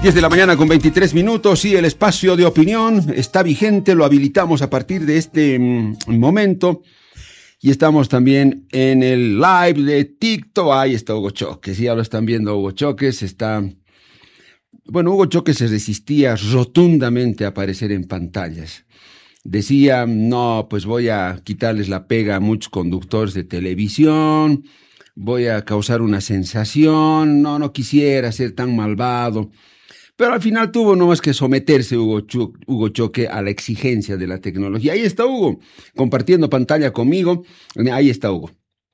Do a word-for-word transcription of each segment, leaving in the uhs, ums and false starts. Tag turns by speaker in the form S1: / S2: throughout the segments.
S1: diez de la mañana con veintitrés minutos y el espacio de opinión está vigente, lo habilitamos a partir de este mm, momento y estamos también en el live de TikTok. Ahí está Hugo Choques, ya lo están viendo. Hugo Choques está... Bueno, Hugo Choques se resistía rotundamente a aparecer en pantallas. Decía, no, pues voy a quitarles la pega a muchos conductores de televisión, voy a causar una sensación, no, no quisiera ser tan malvado. Pero al final tuvo nomás que someterse Hugo, Cho- Hugo Choque a la exigencia de la tecnología. Ahí está Hugo, compartiendo pantalla conmigo. Ahí está Hugo.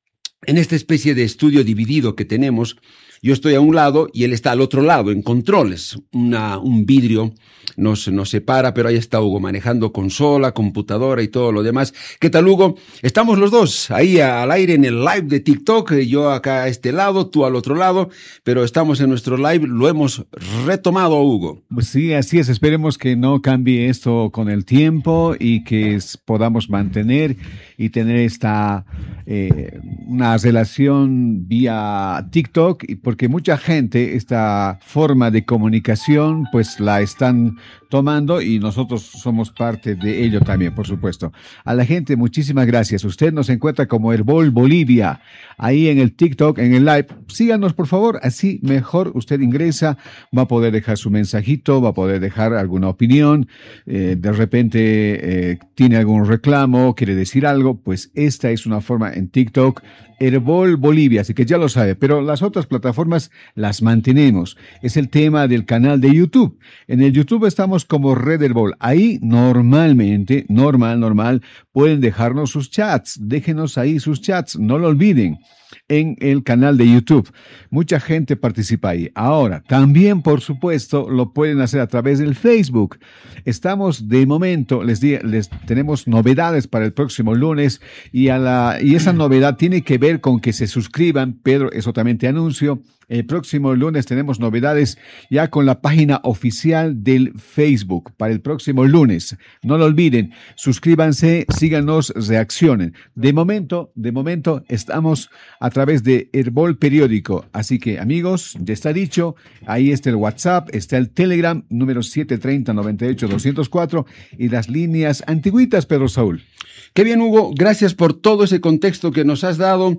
S1: En esta especie de estudio dividido que tenemos, yo estoy a un lado y él está al otro lado, en controles. Una, un vidrio nos, nos separa, pero ahí está Hugo, manejando consola, computadora y todo lo demás. ¿Qué tal, Hugo? Estamos los dos ahí al aire en el live de TikTok, yo acá a este lado, tú al otro lado, pero estamos en nuestro live, lo hemos retomado, Hugo.
S2: Pues sí, así es. Esperemos que no cambie esto con el tiempo y que es- podamos mantener y tener esta eh, una relación vía TikTok, y porque mucha gente esta forma de comunicación pues la están tomando y nosotros somos parte de ello también, por supuesto. A la gente, muchísimas gracias. Usted nos encuentra como Herbol Bolivia, ahí en el TikTok, en el live. Síganos, por favor, así mejor usted ingresa, va a poder dejar su mensajito, va a poder dejar alguna opinión, eh, de repente eh, tiene algún reclamo, quiere decir algo, pues esta es una forma en TikTok, Herbol Bolivia, así que ya lo sabe, pero las otras plataformas las mantenemos. Es el tema del canal de YouTube. En el YouTube estamos como Red Herbol. Ahí normalmente, normal, normal, pueden dejarnos sus chats. Déjenos ahí sus chats, no lo olviden. En el canal de YouTube. Mucha gente participa ahí. Ahora, también, por supuesto, lo pueden hacer a través del Facebook. Estamos de momento, les, di- les tenemos novedades para el próximo lunes y, a la, y esa novedad tiene que ver con que se suscriban. Pedro, eso también te anuncio. El próximo lunes tenemos novedades ya con la página oficial del Facebook para el próximo lunes. No lo olviden, suscríbanse, síganos, reaccionen. De momento, de momento estamos a través de Herbol Periódico. Así que, amigos, ya está dicho, ahí está el WhatsApp, está el Telegram, número siete tres cero, nueve ocho, dos cero cuatro y las líneas antiguitas, Pedro Saúl.
S1: Qué bien, Hugo, gracias por todo ese contexto que nos has dado.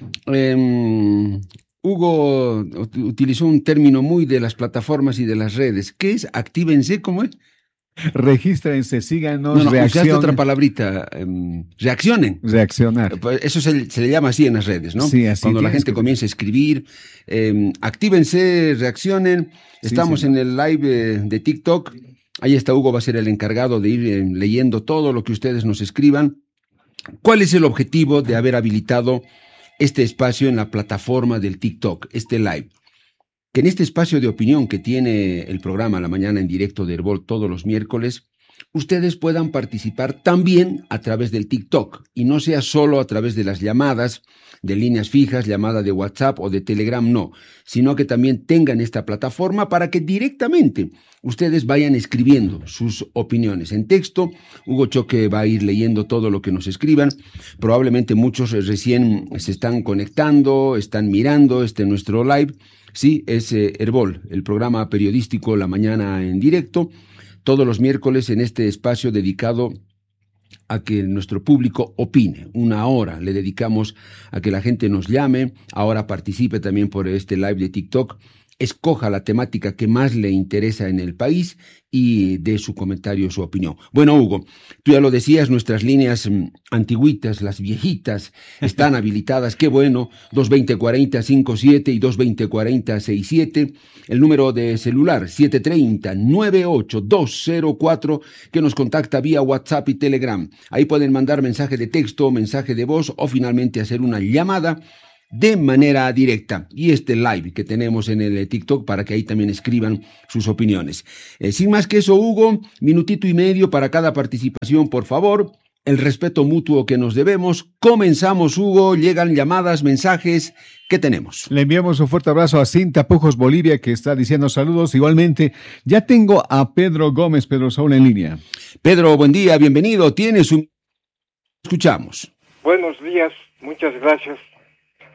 S1: Eh, Hugo ut- utilizó un término muy de las plataformas y de las redes. ¿Qué es? Actívense, ¿cómo es?
S2: Regístrense, síganos,
S1: No, no, usaste otra
S2: reaccionen.
S1: palabrita. em, reaccionen.
S2: Reaccionar.
S1: Pues eso se, se le llama así en las redes, ¿no?
S2: Sí, así
S1: Cuando la
S2: tienes
S1: gente
S2: que-
S1: comienza a escribir, eh, actívense, reaccionen.
S2: Sí,
S1: Estamos
S2: señor.
S1: en el live eh, de TikTok. Ahí está Hugo, va a ser el encargado de ir eh, leyendo todo lo que ustedes nos escriban. ¿Cuál es el objetivo de haber habilitado este espacio en la plataforma del TikTok, este live? Que en este espacio de opinión que tiene el programa La Mañana en Directo de Herbol todos los miércoles, ustedes puedan participar también a través del TikTok y no sea solo a través de las llamadas de líneas fijas, llamada de WhatsApp o de Telegram, no, sino que también tengan esta plataforma para que directamente ustedes vayan escribiendo sus opiniones en texto. Hugo Choque va a ir leyendo todo lo que nos escriban. Probablemente muchos recién se están conectando, están mirando este nuestro live. Sí, es eh, Herbol, el programa periodístico La Mañana en Directo, todos los miércoles en este espacio dedicado a que nuestro público opine. Una hora le dedicamos a que la gente nos llame, ahora participe también por este live de TikTok, escoja la temática que más le interesa en el país y dé su comentario, su opinión. Bueno, Hugo, tú ya lo decías, nuestras líneas mm, antiguitas, las viejitas, están habilitadas, qué bueno, dos dos cero cuatro cero cinco siete y dos dos cero cuatro cero seis siete, el número de celular siete tres cero nueve ocho dos cero cuatro que nos contacta vía WhatsApp y Telegram. Ahí pueden mandar mensaje de texto, mensaje de voz o finalmente hacer una llamada de manera directa. Y este live que tenemos en el TikTok para que ahí también escriban sus opiniones. Eh, sin más que eso, Hugo, minutito y medio para cada participación, por favor. El respeto mutuo que nos debemos. Comenzamos, Hugo. Llegan llamadas, mensajes. ¿Qué tenemos?
S2: Le enviamos un fuerte abrazo a Cinta Pujos Bolivia, que está diciendo saludos. Igualmente, ya tengo a Pedro Gómez, Pedro Saúl, en línea.
S1: Pedro, buen día, bienvenido. Tienes un... Escuchamos.
S3: Buenos días, muchas gracias.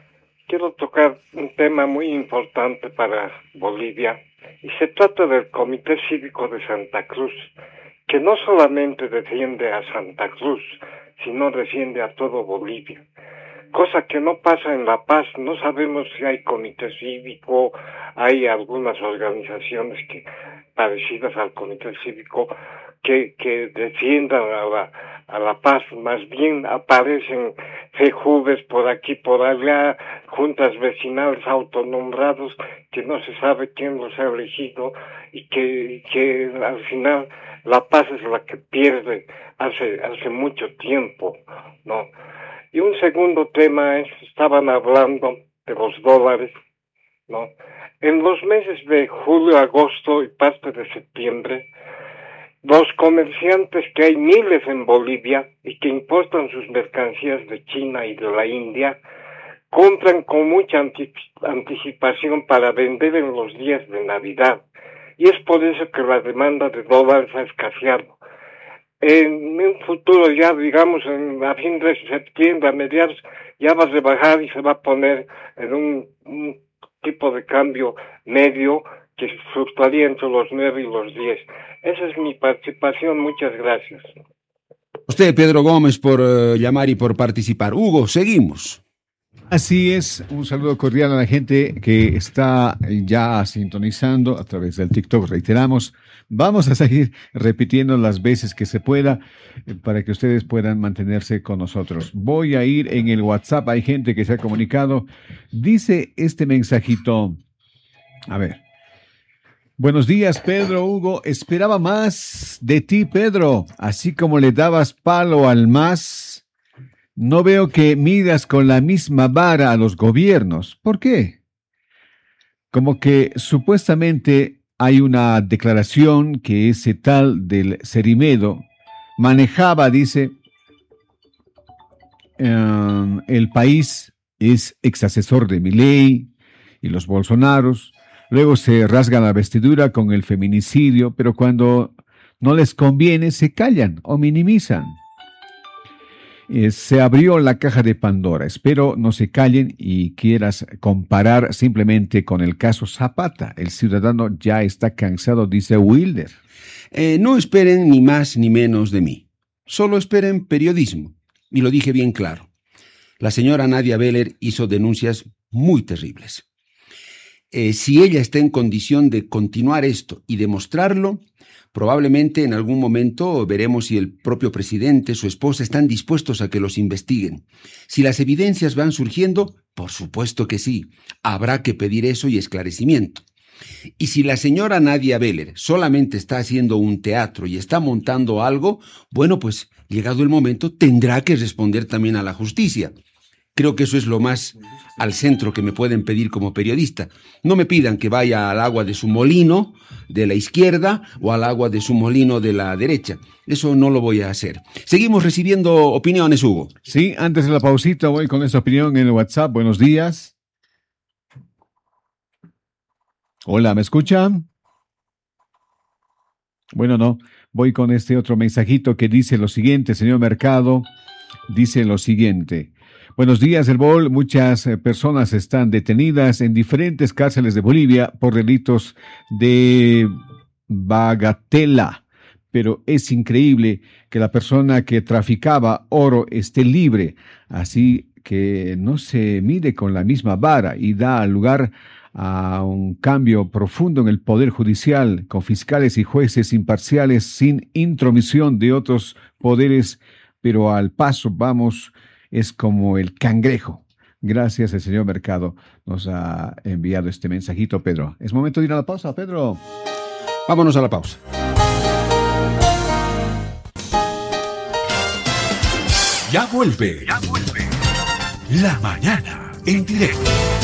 S3: quiero tocar un tema muy importante para Bolivia, y se trata del Comité Cívico de Santa Cruz, que no solamente defiende a Santa Cruz, sino defiende a todo Bolivia. Cosa que no pasa en La Paz. No sabemos si hay comité cívico, hay algunas organizaciones que parecidas al comité cívico que, que defiendan a la, a La Paz. Más bien aparecen fejubes por aquí, por allá, juntas vecinales autonombrados que no se sabe quién los ha elegido, y que, que al final La Paz es la que pierde hace, hace mucho tiempo, ¿no? Y un segundo tema es, estaban hablando de los dólares, ¿no? En los meses de julio, agosto y parte de septiembre, los comerciantes, que hay miles en Bolivia y que importan sus mercancías de China y de la India, compran con mucha anticipación para vender en los días de Navidad. Y es por eso que la demanda de dólares ha escaseado. En un futuro ya, digamos, en, a fin de septiembre, a mediados, ya va a rebajar y se va a poner en un, un tipo de cambio medio que fluctuaría entre los nueve y los diez. Esa es mi participación. Muchas gracias.
S1: Usted, Pedro Gómez, por uh, llamar y por participar. Hugo, seguimos.
S2: Así es, un saludo cordial a la gente que está ya sintonizando a través del TikTok, reiteramos. Vamos a seguir repitiendo las veces que se pueda eh, para que ustedes puedan mantenerse con nosotros. Voy a ir en el WhatsApp, hay gente que se ha comunicado. Dice este mensajito, a ver. Buenos días, Pedro, Hugo. Esperaba más de ti, Pedro, así como le dabas palo al MAS. No veo que midas con la misma vara a los gobiernos. ¿Por qué? Como que supuestamente hay una declaración que ese tal del Cerimedo manejaba, dice, um, el país es ex asesor de Milei y los Bolsonaros. Luego se rasgan la vestidura con el feminicidio, pero cuando no les conviene se callan o minimizan. Eh, se abrió la caja de Pandora. Espero no se callen y quieras comparar simplemente con el caso Zapata. El ciudadano ya está cansado, dice Wilder.
S1: Eh, no esperen ni más ni menos de mí. Solo esperen periodismo. Y lo dije bien claro. La señora Nadia Beller hizo denuncias muy terribles. Eh, si ella está en condición de continuar esto y demostrarlo, probablemente en algún momento veremos si el propio presidente, su esposa, están dispuestos a que los investiguen. Si las evidencias van surgiendo, por supuesto que sí, habrá que pedir eso y esclarecimiento. Y si la señora Nadia Beller solamente está haciendo un teatro y está montando algo, bueno, pues llegado el momento tendrá que responder también a la justicia. Creo que eso es lo más al centro que me pueden pedir como periodista. No me pidan que vaya al agua de su molino de la izquierda o al agua de su molino de la derecha. Eso no lo voy a hacer. Seguimos recibiendo opiniones, Hugo.
S2: Sí, antes de la pausita voy con esta opinión en el WhatsApp. Buenos días. Hola, ¿me escuchan? Bueno, no. Voy con este otro mensajito que dice lo siguiente, señor Mercado. Dice lo siguiente. Buenos días, El Bol. Muchas eh, personas están detenidas en diferentes cárceles de Bolivia por delitos de bagatela, pero es increíble que la persona que traficaba oro esté libre, así que no se mide con la misma vara y da lugar a un cambio profundo en el Poder Judicial, con fiscales y jueces imparciales sin intromisión de otros poderes, pero al paso vamos... es como el cangrejo. Gracias, el señor Mercado nos ha enviado este mensajito, Pedro. Es momento de ir a la pausa, Pedro.
S1: Vámonos a la pausa.
S4: Ya vuelve. Ya vuelve. La mañana en directo.